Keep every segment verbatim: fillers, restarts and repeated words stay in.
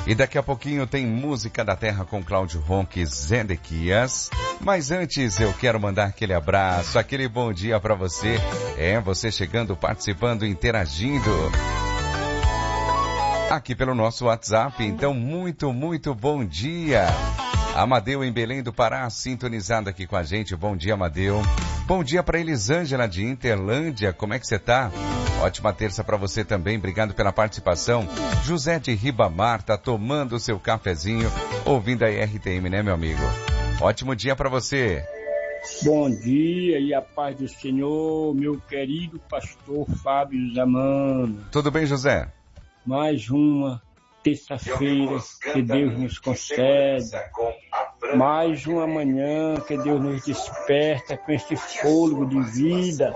E daqui a pouquinho tem Música da Terra com Cláudio Ronque e Zedequias. Mas antes eu quero mandar aquele abraço, aquele bom dia para você. É, você chegando, participando, interagindo aqui pelo nosso WhatsApp. Então, muito, muito bom dia. Amadeu em Belém do Pará, sintonizado aqui com a gente. Bom dia, Amadeu. Bom dia para Elisângela de Interlândia. Como é que você tá? Ótima terça para você também. Obrigado pela participação. José de Ribamar tá tomando o seu cafezinho, ouvindo a R T M, né, meu amigo? Ótimo dia para você. Bom dia e a paz do Senhor, meu querido pastor Fábio Zamano. Tudo bem, José? Mais uma terça-feira que Deus nos concede. Mais uma manhã que Deus nos desperta com esse fôlego de vida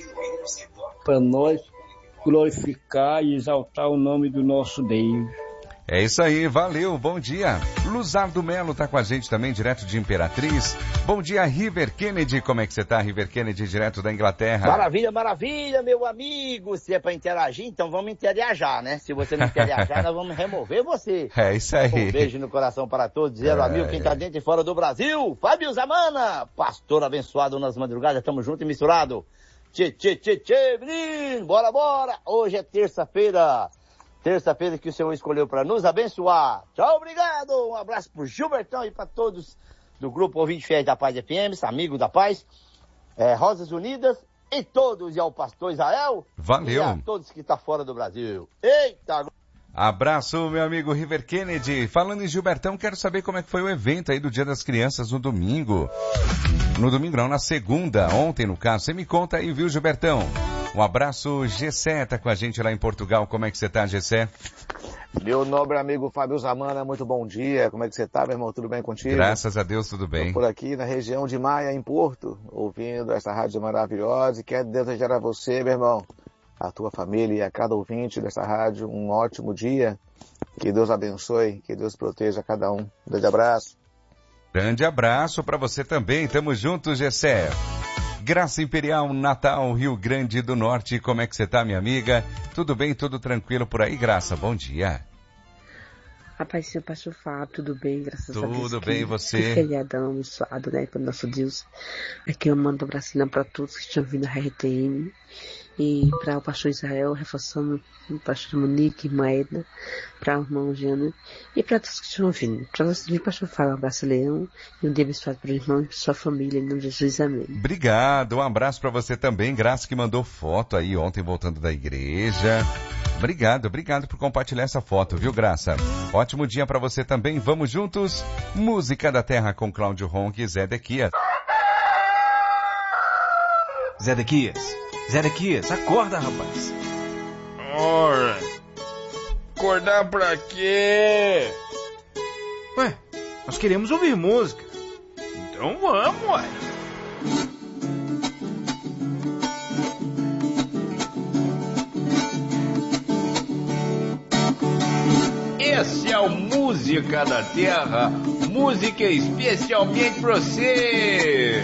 para nós glorificar e exaltar o nome do nosso Deus. É isso aí, valeu, bom dia. Luzardo Melo tá com a gente também, direto de Imperatriz. Bom dia, River Kennedy, como é que você tá, River Kennedy, direto da Inglaterra? Maravilha, maravilha, meu amigo. Se é pra interagir, então vamos interagir, né? Se você não interagir, nós vamos remover você. É isso aí. Um beijo no coração para todos, zero a mil, quem tá dentro e fora do Brasil. Fábio Zamana, pastor abençoado nas madrugadas, tamo junto e misturado. Tchê, tchê, tchê, tchê, menino, bora, bora. Hoje é terça-feira. Terça-feira que o Senhor escolheu para nos abençoar. Tchau, obrigado. Um abraço pro Gilbertão e para todos do Grupo Ouvinte Fiéis da Paz F M, amigo da Paz, é, Rosas Unidas e todos, e ao pastor Israel. Valeu. E a todos que estão fora do Brasil. Eita! Abraço, meu amigo River Kennedy. Falando em Gilbertão, quero saber como é que foi o evento aí do Dia das Crianças no domingo. No domingo não, na segunda, ontem no caso. Você me conta aí, viu, Gilbertão? Um abraço, Gessé, tá com a gente lá em Portugal. Como é que você tá, Gessé? Meu nobre amigo Fábio Zamana, muito bom dia. Como é que você tá, meu irmão? Tudo bem contigo? Graças a Deus, tudo bem. Tô por aqui na região de Maia, em Porto, ouvindo essa rádio maravilhosa. E quero desejar a você, meu irmão, a tua família e a cada ouvinte dessa rádio um ótimo dia. Que Deus abençoe, que Deus proteja cada um. Um grande abraço. Grande abraço para você também. Tamo juntos, Gessé. Graça Imperial, Natal, Rio Grande do Norte. Como é que você tá, minha amiga? Tudo bem, tudo tranquilo por aí, Graça? Bom dia. Rapaz, seu pastor Fábio, tudo bem, graças tudo a Deus. Tudo bem, que, você? Que feriadão abençoado, né, pelo nosso Deus. Aqui eu mando um abracinho para todos que estão vindo a R T M. E para o pastor Israel, reforçando o pastor Monique, Maeda, para o irmão Jana e para todos que estão ouvindo. Para você, o pastor Fábio, um abraço, Leão, e um dia abençoado para o irmão e para sua família, em nome de Jesus, amém. Obrigado, um abraço para você também, Graça, que mandou foto aí ontem voltando da igreja. Obrigado, obrigado por compartilhar essa foto, viu, Graça? Ótimo dia para você também, vamos juntos. Música da Terra com Cláudio Ronque e Zedequias. Zedequias. Zedequias, acorda, rapaz. Ora, acordar pra quê? Ué, nós queremos ouvir música. Então vamos, ué. Esse é o Música da Terra, música especialmente pra você.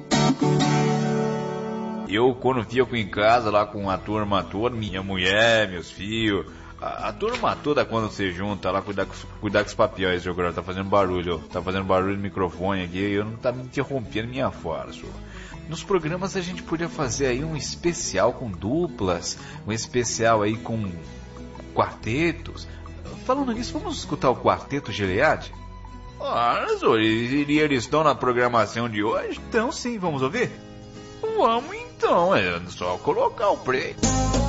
Eu, quando fico em casa lá com a turma toda, minha mulher, meus filhos, a, a turma toda quando você junta lá, cuidar com, cuidar com os papéis, eu agora tá fazendo barulho, tá fazendo barulho no microfone aqui, eu não tá me interrompendo minha fala, senhor. Nos programas a gente podia fazer aí um especial com duplas, um especial aí com quartetos. Falando nisso, vamos escutar o Quarteto Gilead? Ah, senhor, e eles estão na programação de hoje? Então sim, vamos ouvir? Vamos então, é só colocar o play.